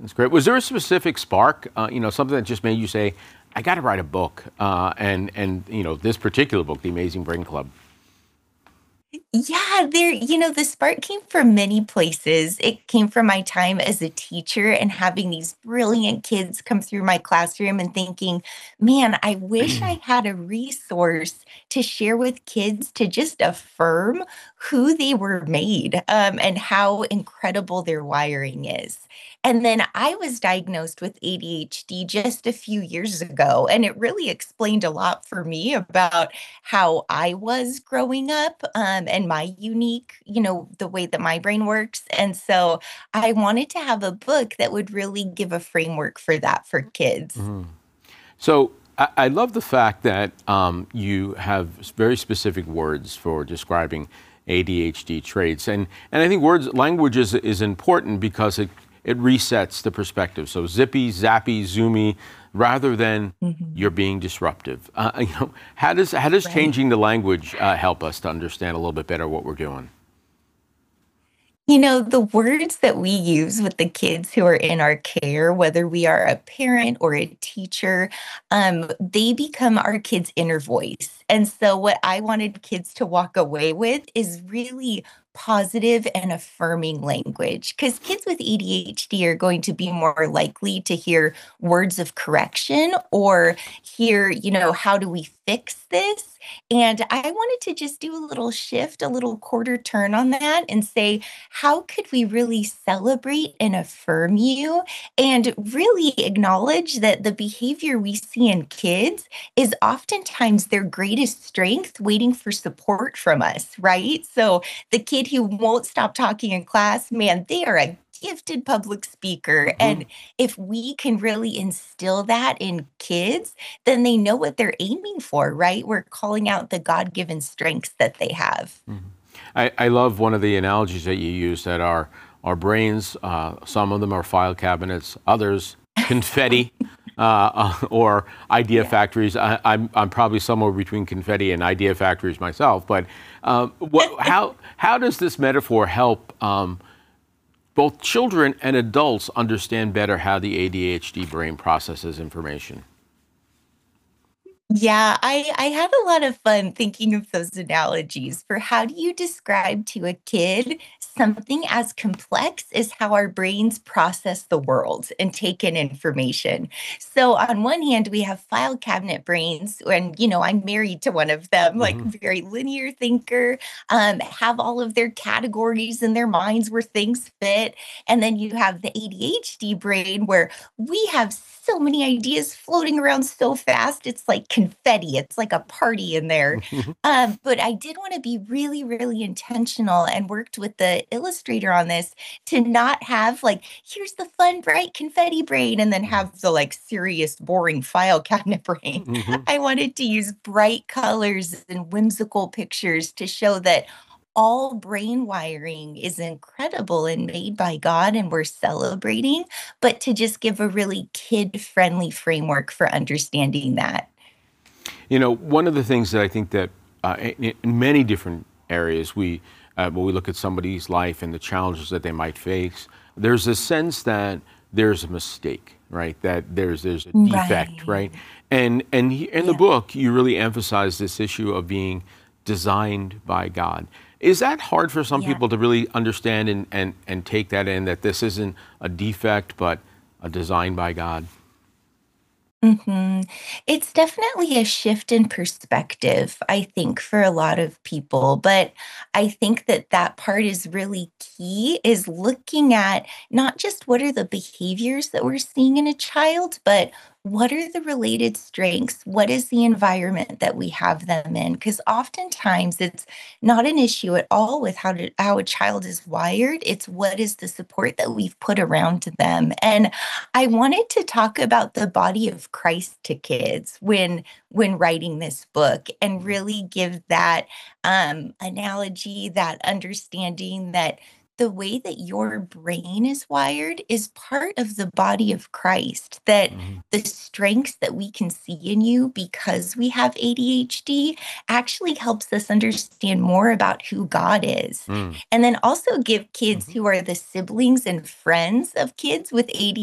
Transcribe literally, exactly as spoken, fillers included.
That's great. Was there a specific spark, uh, you know, something that just made you say, I got to write a book, uh, and and you know, this particular book, The Amazing Brain Club? Yeah, there, you know, the spark came from many places. It came from my time as a teacher and having these brilliant kids come through my classroom and thinking, man, I wish I had a resource to share with kids to just affirm who they were made, um, and how incredible their wiring is. And then I was diagnosed with A D H D just a few years ago, and it really explained a lot for me about how I was growing up, um, and my unique, you know, the way that my brain works. And so I wanted to have a book that would really give a framework for that for kids. Mhm. So I, I love the fact that um, you have very specific words for describing A D H D traits, and and I think words language is is important because it it resets the perspective. So zippy, zappy, zoomy, rather than Mhm. you're being disruptive. Uh, you know, how does how does Right. changing the language uh, help us to understand a little bit better what we're doing? You know, the words that we use with the kids who are in our care, whether we are a parent or a teacher, um, they become our kids' inner voice. And so, what I wanted kids to walk away with is really positive and affirming language. Because kids with A D H D are going to be more likely to hear words of correction or hear, you know, how do we fix this? And I wanted to just do a little shift, a little quarter turn on that and say, how could we really celebrate and affirm you and really acknowledge that the behavior we see in kids is oftentimes their greatest strength waiting for support from us, right? So the kid who won't stop talking in class, man, they are a gifted public speaker. Mhm. And if we can really instill that in kids, then they know what they're aiming for, right? We're calling out the God given strengths that they have. Mhm. I, I love one of the analogies that you use that our our brains, uh, some of them are file cabinets, others confetti, uh, uh, or idea Yeah. factories. I, I'm I'm probably somewhere between confetti and idea factories myself. But um, what, how how does this metaphor help um, both children and adults understand better how the A D H D brain processes information? Yeah, I I had a lot of fun thinking of those analogies for how do you describe to a kid something as complex as how our brains process the world and take in information. So on one hand, we have file cabinet brains, and you know, I'm married to one of them, like Hmm. very linear thinker, um, have all of their categories in their minds where things fit. And then you have the A D H D brain where we have so many ideas floating around so fast. It's like confetti. It's like a party in there. Um, but I did want to be really, really intentional and worked with the illustrator on this to not have like, here's the fun, bright confetti brain, and then have the like serious, boring file cabinet brain. Hmm. I wanted to use bright colors and whimsical pictures to show that all brain wiring is incredible and made by God, and we're celebrating, but to just give a really kid-friendly framework for understanding that. You know, one of the things that I think that uh, in, in many different areas, we uh, when we look at somebody's life and the challenges that they might face, there's a sense that there's a mistake, right? That there's there's a defect, Right. right? And and he, in the Yeah. book, you really emphasize this issue of being designed by God. Is that hard for some Yeah. people to really understand and, and, and take that in, that this isn't a defect, but a design by God? Mhm. It's definitely a shift in perspective, I think, for a lot of people, but I think that that part is really key, is looking at not just what are the behaviors that we're seeing in a child, but what are the related strengths? What is the environment that we have them in? Because oftentimes it's not an issue at all with how to, how a child is wired. It's what is the support that we've put around them. And I wanted to talk about the body of Christ to kids when when writing this book and really give that um, analogy, that understanding that the way that your brain is wired is part of the body of Christ, that Mhm. the strengths that we can see in you because we have A D H D actually helps us understand more about who God is. Mm. And then also give kids Mhm. who are the siblings and friends of kids with A D